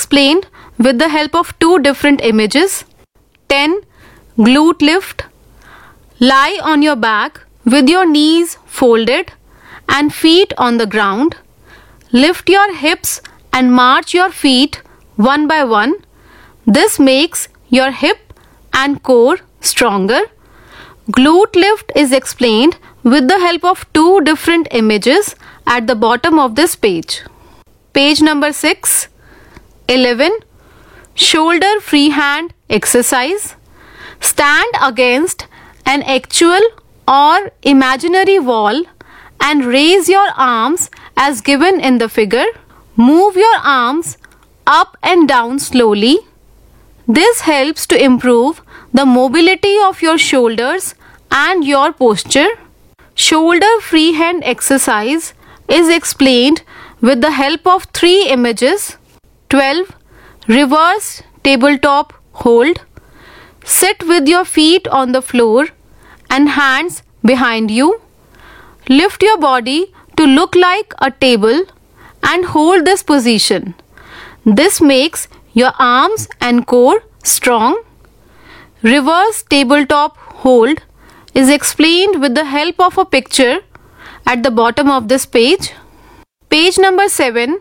explained with the help of 2 different images. 10. Glute lift. Lie on your back with your knees folded and feet on the ground. Lift your hips and march your feet one by one. This makes your hip and core stronger. Glute lift is explained with the help of 2 different images at the bottom of this page. Page number 6. 11. Shoulder freehand exercise. Stand against an actual or imaginary wall and raise your arms as given in the figure. Move your arms up and down slowly. This helps to improve the mobility of your shoulders and your posture. Shoulder freehand exercise is explained with the help of 3 images. 12. Reverse tabletop hold. Sit with your feet on the floor and hands behind you. Lift your body to look like a table and hold this position. This makes your arms and core strong. Reverse tabletop hold is explained with the help of a picture at the bottom of this page. Page number 7.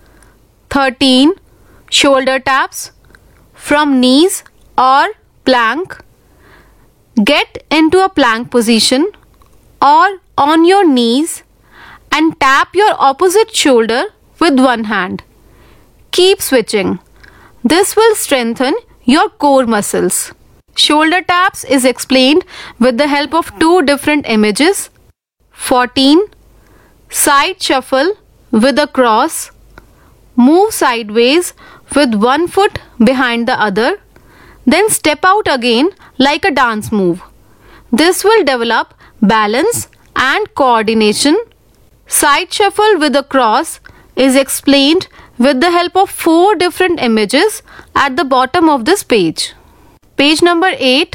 13. Shoulder taps from knees or plank. Get into a plank position or on your knees and tap your opposite shoulder with one hand. Keep switching. This will strengthen your core muscles. Shoulder taps is explained with the help of 2 different images. 14. Side shuffle with a cross. Move sideways with one foot behind the other. Then step out again like a dance move. This will develop balance and coordination. Side shuffle with a cross is explained with the help of 4 different images at the bottom of this page. Page number 8.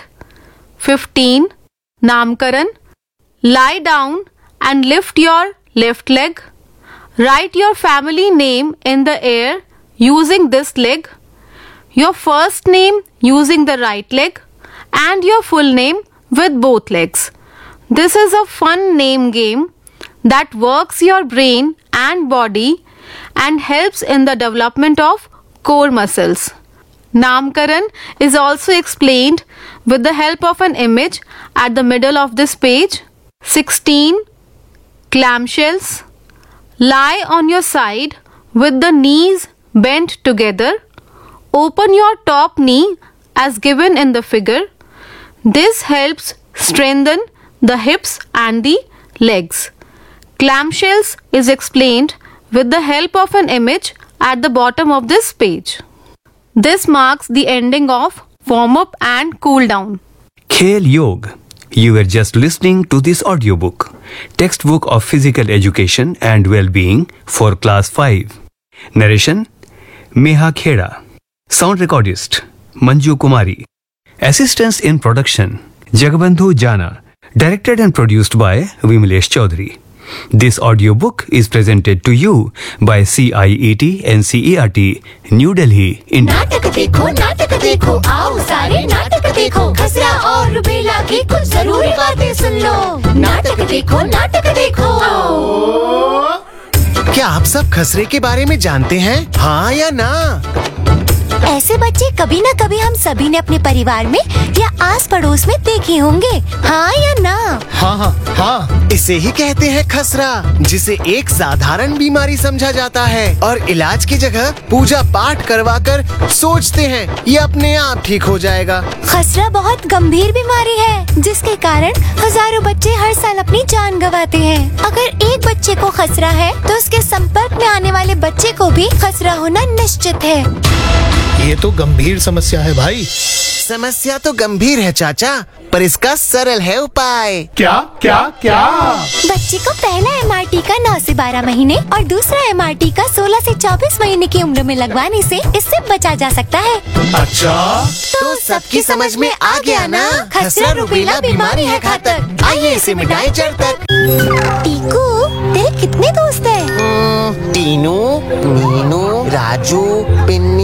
15. Namkaran. Lie down and lift your left leg. Write your family name in the air using this leg, your first name using the right leg, and your full name with both legs. This is a fun name game that works your brain and body and helps in the development of core muscles. Namkaran is also explained with the help of an image at the middle of this page. 16. Clamshells. Lie on your side with the knees bent together. Open your top knee as given in the figure. This helps strengthen the hips and the legs. Clamshells is explained with the help of an image at the bottom of this page. This marks the ending of warm-up and cool-down. Khel Yog. You were just listening to this audiobook, textbook of physical education and well-being for class 5. Narration, Meha Kheda. Sound recordist, Manju Kumari. Assistance in production, Jagabandhu Jana. Directed and produced by Vimlesh Chaudhary. This audiobook is presented to you by CIET NCERT, New Delhi, India. नाटक देखो, आओ सारे नाटक देखो, खसरा और rubella की कुछ जरूरी बातें सुन लो। नाटक देखो। क्या आप सब खसरे के बारे में जानते हैं? हाँ या ना? ऐसे बच्चे कभी न कभी हम सभी ने अपने परिवार में या आस पड़ोस में देखे होंगे, हाँ या ना? हाँ, इसे ही कहते हैं खसरा, जिसे एक साधारण बीमारी समझा जाता है और इलाज की जगह पूजा पाठ करवाकर सोचते हैं ये अपने आप ठीक हो जाएगा। खसरा बहुत गंभीर बीमारी है, जिसके कारण हजारों बच्चे हर साल अपनी जान गंवाते हैं। अगर एक बच्चे को खसरा है, तो उसके संपर्क में आने वाले बच्चे को भी खसरा होना निश्चित है। ये तो गंभीर समस्या है भाई। समस्या तो गंभीर है चाचा, पर इसका सरल है उपाय। क्या? बच्चे को पहला MRT का 9 से 12 महीने और दूसरा MRT का 16 से 24 महीने की उम्र में लगवाने से इससे बचा जा सकता है। अच्छा, तो सबकी समझ में आ गया ना? खसरा रुबेला बीमारी है घातक, आइए इसे मिटाएं जड़ तक। टीकू, तेरे कितने दोस्त हैं? टीनू, नीनू, राजू, पिन्नी।